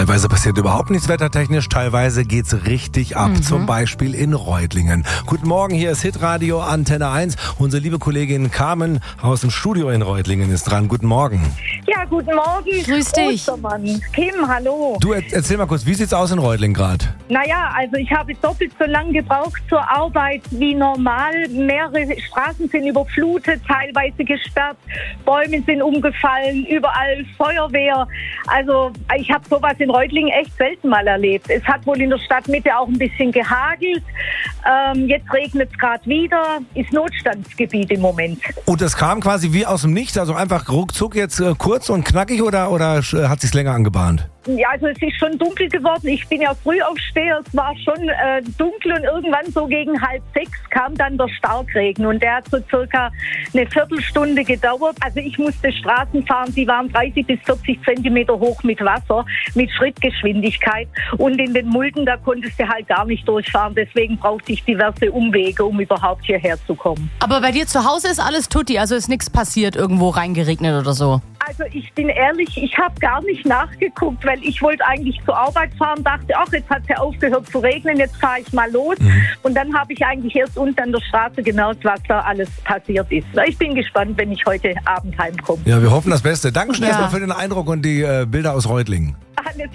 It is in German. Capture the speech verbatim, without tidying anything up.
Teilweise passiert überhaupt nichts wettertechnisch, teilweise geht's richtig ab, Mhm. zum Beispiel in Reutlingen. Guten Morgen, hier ist Hitradio Antenne eins. Unsere liebe Kollegin Carmen aus dem Studio in Reutlingen ist dran. Guten Morgen. Ja, guten Morgen. Grüß dich. Ostermann. Kim, hallo. Du, er- erzähl mal kurz, wie sieht's aus in Reutlingen gerade? Naja, also ich habe doppelt so lange gebraucht zur Arbeit wie normal. Mehrere Straßen sind überflutet, teilweise gesperrt, Bäume sind umgefallen, überall Feuerwehr. Also ich habe sowas in Reutlingen echt selten mal erlebt. Es hat wohl in der Stadtmitte auch ein bisschen gehagelt. Ähm, jetzt regnet es gerade wieder. Ist Notstandsgebiet im Moment. Und das kam quasi wie aus dem Nichts, also einfach ruckzuck jetzt äh, kurz und knackig oder, oder äh, hat sich's länger angebahnt? Ja, also es ist schon dunkel geworden. Ich bin ja Frühaufsteher. Es war schon äh, dunkel und irgendwann so gegen halb sechs kam dann der Starkregen und der hat so circa eine Viertelstunde gedauert. Also ich musste Straßen fahren, die waren dreißig bis vierzig Zentimeter hoch mit Wasser, mit Schrittgeschwindigkeit und in den Mulden, da konntest du halt gar nicht durchfahren. Deswegen brauchte ich diverse Umwege, um überhaupt hierher zu kommen. Aber bei dir zu Hause ist alles tutti, also ist nichts passiert, irgendwo reingeregnet oder so? Also ich bin ehrlich, ich habe gar nicht nachgeguckt, weil ich wollte eigentlich zur Arbeit fahren, dachte, ach, jetzt hat es ja aufgehört zu regnen, jetzt fahre ich mal los. Mhm. Und dann habe ich eigentlich erst unten an der Straße gemerkt, was da alles passiert ist. Ich bin gespannt, wenn ich heute Abend heimkomme. Ja, wir hoffen das Beste. Dankeschön Ja. erstmal für den Eindruck und die äh, Bilder aus Reutlingen. Alles